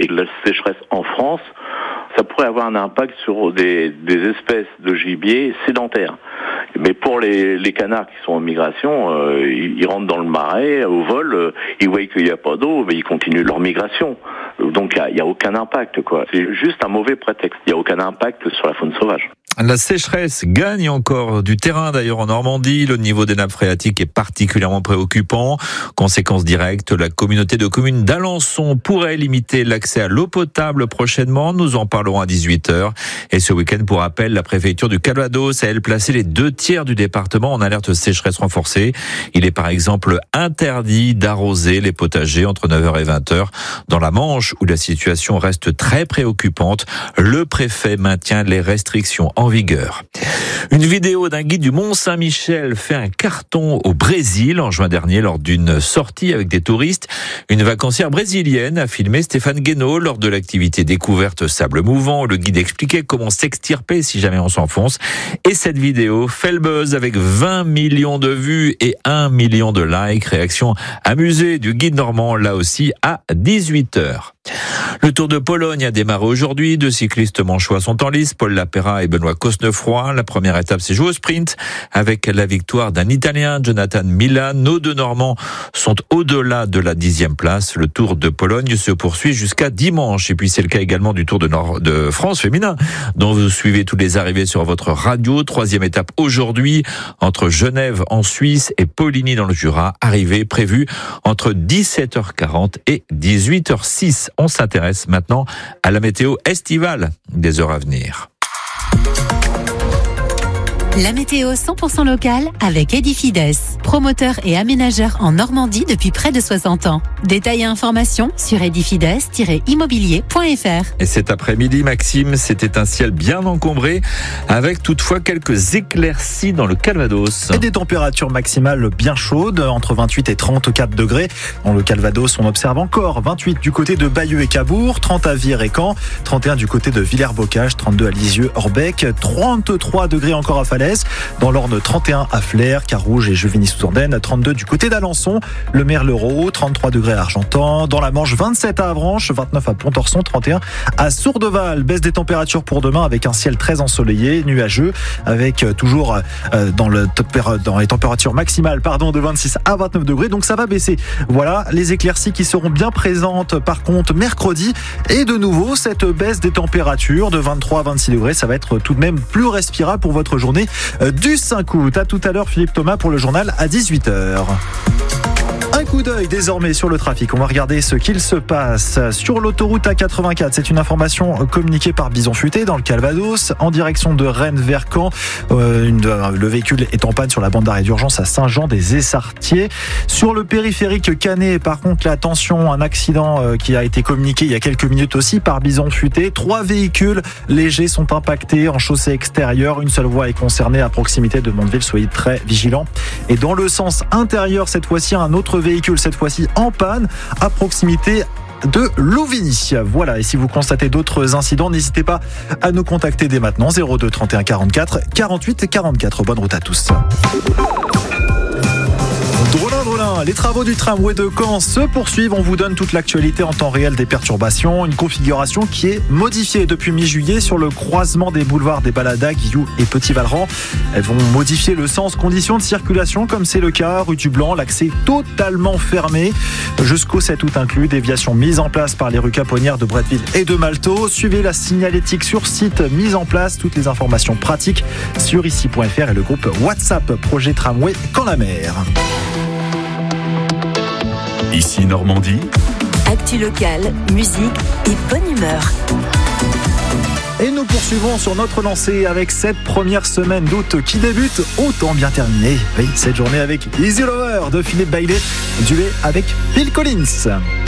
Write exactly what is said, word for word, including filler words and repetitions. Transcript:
Et la sécheresse en France, ça pourrait avoir un impact sur des, des espèces de gibier sédentaires. Mais pour les, les canards qui sont en migration, euh, ils, ils rentrent dans le marais, au vol, euh, ils voient qu'il n'y a pas d'eau, mais ils continuent leur migration. Donc il n'y a, a aucun impact, quoi. C'est juste un mauvais prétexte. Il n'y a aucun impact sur la faune sauvage. La sécheresse gagne encore du terrain d'ailleurs en Normandie. Le niveau des nappes phréatiques est particulièrement préoccupant. Conséquence directe, la communauté de communes d'Alençon pourrait limiter l'accès à l'eau potable prochainement. Nous en parlerons à dix-huit heures. Et ce week-end, pour rappel, la préfecture du Calvados a elle placé les deux tiers du département en alerte sécheresse renforcée. Il est par exemple interdit d'arroser les potagers entre neuf heures et vingt heures. Dans la Manche, où la situation reste très préoccupante, le préfet maintient les restrictions en vigueur. Une vidéo d'un guide du Mont-Saint-Michel fait un carton au Brésil en juin dernier lors d'une sortie avec des touristes. Une vacancière brésilienne a filmé Stéphane Guénaud lors de l'activité découverte Sable Mouvant. Le guide expliquait comment s'extirper si jamais on s'enfonce. Et cette vidéo fait le buzz avec vingt millions de vues et un million de likes. Réaction amusée du guide normand là aussi à dix-huit heures. Le Tour de Pologne a démarré aujourd'hui. Deux cyclistes manchois sont en lice, Paul Lapera et Benoît Cosnefroy. La première étape s'est jouée au sprint avec la victoire d'un Italien, Jonathan Milan. Nos deux Normands sont au-delà de la dixième place. Le Tour de Pologne se poursuit jusqu'à dimanche. Et puis c'est le cas également du Tour de, Nord- de France féminin, dont vous suivez toutes les arrivées sur votre radio. Troisième étape aujourd'hui entre Genève en Suisse et Poligny dans le Jura. Arrivée prévue entre dix-sept heures quarante et dix-huit heures six. On s'intéresse maintenant à la météo estivale des heures à venir. La météo cent pour cent locale avec Edifides, promoteur et aménageur en Normandie depuis près de soixante ans. Détails et informations sur edifides tiret immobilier point f r. Et cet après-midi, Maxime, c'était un ciel bien encombré avec toutefois quelques éclaircies dans le Calvados. Et des températures maximales bien chaudes, entre vingt-huit et trente-quatre degrés. Dans le Calvados, on observe encore vingt-huit du côté de Bayeux et Cabourg, trente à Vire et Caen, trente et un du côté de Villers-Bocage, trente-deux à Lisieux, Orbec, trente-trois degrés encore à Falaise. Dans l'Orne, trente et un à Flers, Carouge et Juvigny-sous-Ardenne, trente-deux du côté d'Alençon, Le Merlereau, trente-trois degrés à Argentan, dans la Manche, vingt-sept à Avranches, vingt-neuf à Pontorson, trente et un à Sourdeval. Baisse des températures pour demain avec un ciel très ensoleillé, nuageux, avec toujours euh, dans, le, dans les températures maximales pardon, de vingt-six à vingt-neuf degrés, donc ça va baisser. Voilà les éclaircies qui seront bien présentes par contre mercredi, et de nouveau cette baisse des températures de vingt-trois à vingt-six degrés, ça va être tout de même plus respirable pour votre journée du cinq août. À tout à l'heure Philippe Thomas pour le journal à dix-huit heures. Un coup d'œil désormais sur le trafic. On va regarder ce qu'il se passe sur l'autoroute A quatre-vingt-quatre. C'est une information communiquée par Bison Futé dans le Calvados en direction de Rennes vers Caen. Euh, une, le véhicule est en panne sur la bande d'arrêt d'urgence à Saint-Jean-des-Essartiers. Sur le périphérique Canet, par contre, la attention, un accident qui a été communiqué il y a quelques minutes aussi par Bison Futé. Trois véhicules légers sont impactés en chaussée extérieure. Une seule voie est concernée à proximité de Mondeville. Soyez très vigilants. Et dans le sens intérieur, cette fois-ci, un autre véhicule, cette fois-ci en panne, à proximité de Louvigny. Voilà, et si vous constatez d'autres incidents, n'hésitez pas à nous contacter dès maintenant. zéro deux trente et un quarante-quatre quarante-huit quarante-quatre. Bonne route à tous. Drôlin, drôlin, les travaux du tramway de Caen se poursuivent. On vous donne toute l'actualité en temps réel des perturbations. Une configuration qui est modifiée depuis mi-juillet sur le croisement des boulevards des Baladas, Guillou et Petit-Valeran. Elles vont modifier le sens, conditions de circulation, comme c'est le cas rue du Blanc. L'accès totalement fermé jusqu'au sept août inclus. Déviation mise en place par les rues Caponnières de Bretteville et de Malteau. Suivez la signalétique sur site mise en place. Toutes les informations pratiques sur ici point f r et le groupe WhatsApp Projet Tramway Caen la Mer. Ici Normandie. Actu locale, musique et bonne humeur. Et nous poursuivons sur notre lancée avec cette première semaine d'août qui débute autant bien terminée. Oui, cette journée avec Easy Lover de Philippe Bailey, duet avec Phil Collins.